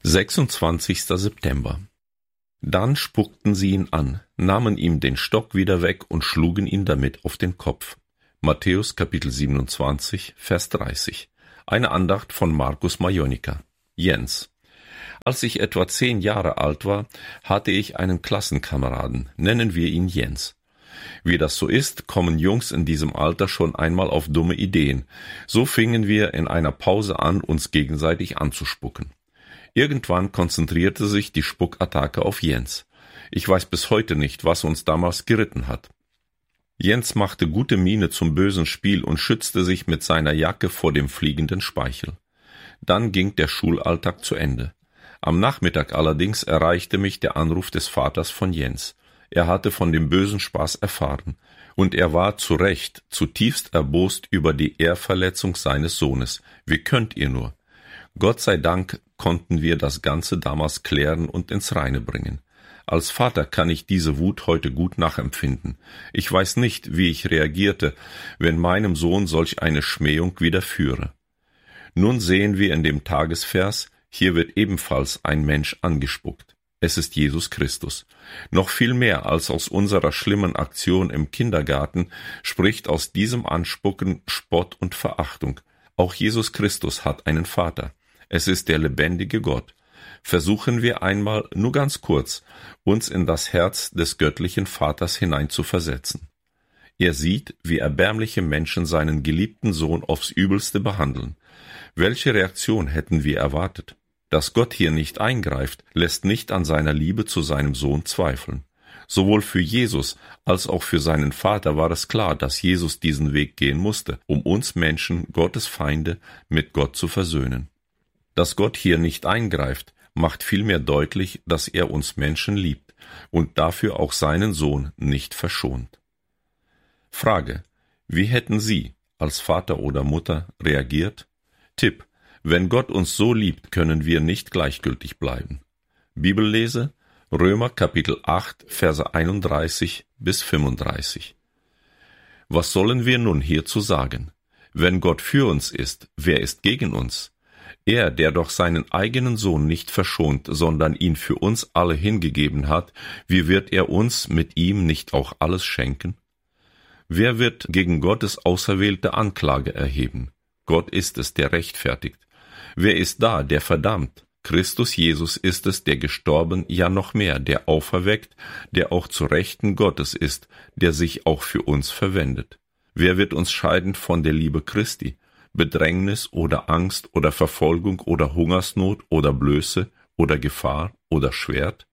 26. September. Dann spuckten sie ihn an, nahmen ihm den Stock wieder weg und schlugen ihn damit auf den Kopf. Matthäus Kapitel 27, Vers 30. Eine Andacht von Markus Majonika. Jens. Als ich etwa 10 Jahre alt war, hatte ich einen Klassenkameraden, nennen wir ihn Jens. Wie das so ist, kommen Jungs in diesem Alter schon einmal auf dumme Ideen. So fingen wir in einer Pause an, uns gegenseitig anzuspucken. Irgendwann konzentrierte sich die Spuckattacke auf Jens. Ich weiß bis heute nicht, was uns damals geritten hat. Jens machte gute Miene zum bösen Spiel und schützte sich mit seiner Jacke vor dem fliegenden Speichel. Dann ging der Schulalltag zu Ende. Am Nachmittag allerdings erreichte mich der Anruf des Vaters von Jens. Er hatte von dem bösen Spaß erfahren, und er war zu Recht zutiefst erbost über die Ehrverletzung seines Sohnes. Wie könnt ihr nur? Gott sei Dank konnten wir das Ganze damals klären und ins Reine bringen. Als Vater kann ich diese Wut heute gut nachempfinden. Ich weiß nicht, wie ich reagierte, wenn meinem Sohn solch eine Schmähung widerführe. Nun sehen wir in dem Tagesvers, hier wird ebenfalls ein Mensch angespuckt. Es ist Jesus Christus. Noch viel mehr als aus unserer schlimmen Aktion im Kindergarten spricht aus diesem Anspucken Spott und Verachtung. Auch Jesus Christus hat einen Vater. Es ist der lebendige Gott. Versuchen wir einmal, nur ganz kurz, uns in das Herz des göttlichen Vaters hineinzuversetzen. Er sieht, wie erbärmliche Menschen seinen geliebten Sohn aufs Übelste behandeln. Welche Reaktion hätten wir erwartet? Dass Gott hier nicht eingreift, lässt nicht an seiner Liebe zu seinem Sohn zweifeln. Sowohl für Jesus als auch für seinen Vater war es klar, dass Jesus diesen Weg gehen musste, um uns Menschen, Gottes Feinde, mit Gott zu versöhnen. Dass Gott hier nicht eingreift, macht vielmehr deutlich, dass er uns Menschen liebt und dafür auch seinen Sohn nicht verschont. Frage: Wie hätten Sie als Vater oder Mutter reagiert? Tipp: Wenn Gott uns so liebt, können wir nicht gleichgültig bleiben. Bibellese: Römer Kapitel 8, Verse 31 bis 35. Was sollen wir nun hierzu sagen? Wenn Gott für uns ist, wer ist gegen uns? Er, der doch seinen eigenen Sohn nicht verschont, sondern ihn für uns alle hingegeben hat, wie wird er uns mit ihm nicht auch alles schenken? Wer wird gegen Gottes auserwählte Anklage erheben? Gott ist es, der rechtfertigt. Wer ist da, der verdammt? Christus Jesus ist es, der gestorben, ja noch mehr, der auferweckt, der auch zu Rechten Gottes ist, der sich auch für uns verwendet. Wer wird uns scheiden von der Liebe Christi? Bedrängnis oder Angst oder Verfolgung oder Hungersnot oder Blöße oder Gefahr oder Schwert?